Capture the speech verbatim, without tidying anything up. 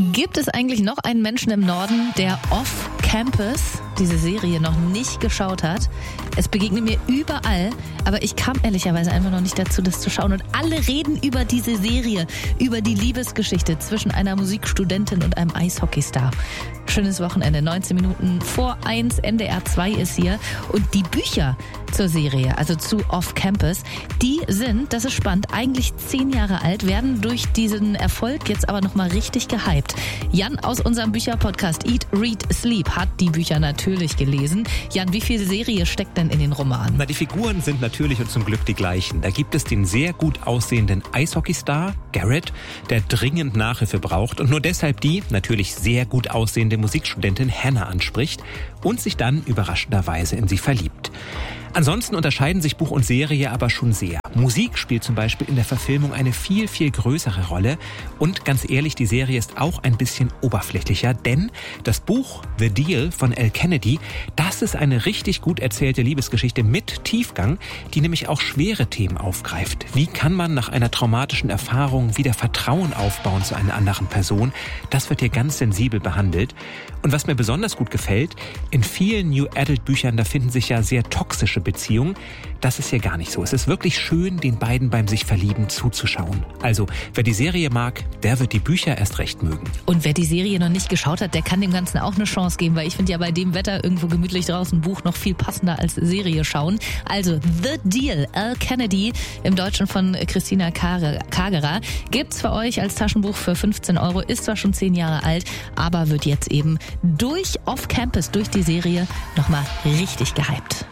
Gibt es eigentlich noch einen Menschen im Norden, der Off Campus diese Serie noch nicht geschaut hat? Es begegnet mir überall, aber ich kam ehrlicherweise einfach noch nicht dazu, das zu schauen. Und alle reden über diese Serie, über die Liebesgeschichte zwischen einer Musikstudentin und einem Eishockeystar. Schönes Wochenende, neunzehn Minuten vor eins, N D R zwei ist hier. Und die Bücher zur Serie, also zu Off Campus, die sind, das ist spannend, eigentlich zehn Jahre alt, werden durch diesen Erfolg jetzt aber nochmal richtig gehypt. Jan aus unserem Bücherpodcast Eat, Read, Sleep hat die Bücher natürlich gelesen. Jan, wie viel Serie steckt denn in den Romanen? Na, die Figuren sind natürlich und zum Glück die gleichen. Da gibt es den sehr gut aussehenden Eishockeystar, Garrett, der dringend Nachhilfe braucht und nur deshalb die natürlich sehr gut aussehende Musikstudentin Hannah anspricht und sich dann überraschenderweise in sie verliebt. Ansonsten unterscheiden sich Buch und Serie aber schon sehr. Musik spielt zum Beispiel in der Verfilmung eine viel, viel größere Rolle. Und ganz ehrlich, die Serie ist auch ein bisschen oberflächlicher, denn das Buch The Deal von Elle Kennedy, das ist eine richtig gut erzählte Liebesgeschichte mit Tiefgang, die nämlich auch schwere Themen aufgreift. Wie kann man nach einer traumatischen Erfahrung wieder Vertrauen aufbauen zu einer anderen Person? Das wird hier ganz sensibel behandelt. Und was mir besonders gut gefällt, in vielen New Adult Büchern, da finden sich ja sehr toxische Beziehungen. Das ist hier gar nicht so. Es ist wirklich schön, den beiden beim sich Verlieben zuzuschauen. Also, wer die Serie mag, der wird die Bücher erst recht mögen. Und wer die Serie noch nicht geschaut hat, der kann dem Ganzen auch eine Chance geben, weil ich finde ja bei dem Wetter irgendwo gemütlich draußen Buch noch viel passender als Serie schauen. Also, The Deal, Elle Kennedy, im Deutschen von Christina Kagerer, gibt's für euch als Taschenbuch für fünfzehn Euro, ist zwar schon zehn Jahre alt, aber wird jetzt eben durch Off Campus, durch die Serie nochmal richtig gehypt.